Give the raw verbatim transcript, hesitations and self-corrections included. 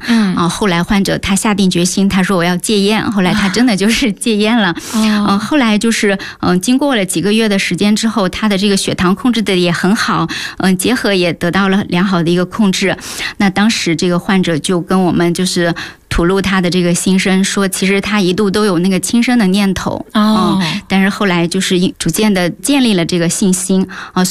嗯啊，后来患者他下定决心，他说我要戒烟，后来他真的就是戒烟了。嗯、呃，后来就是嗯、呃，经过了几个月的时间之后，他的这个血糖控制的也很好，嗯、呃，结核也得到了良好的一个控制。那当时这个患者就跟我们就是吐露他的这个心声，说其实他一度都有那个轻生的念头。哦、嗯，但是后来就是逐渐的建立了这个信心啊。